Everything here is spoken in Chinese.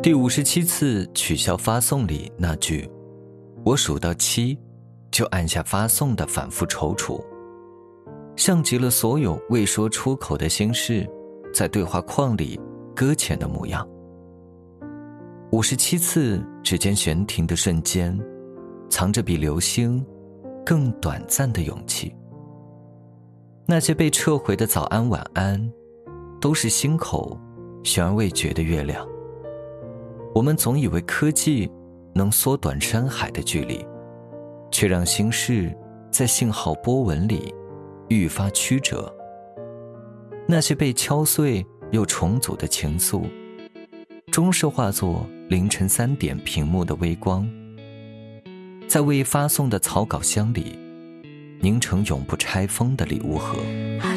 第57次取消发送里那句我数到7就按下发送的反复踌躇，像极了所有未说出口的心事在对话框里搁浅的模样。57次指尖悬停的瞬间，藏着比流星更短暂的勇气。那些被撤回的早安晚安，都是心口悬而未决的月亮。我们总以为科技能缩短山海的距离，却让心事在信号波纹里愈发曲折。那些被敲碎又重组的情愫，终是化作凌晨3点屏幕的微光，在未发送的草稿箱里凝成永不拆封的礼物盒。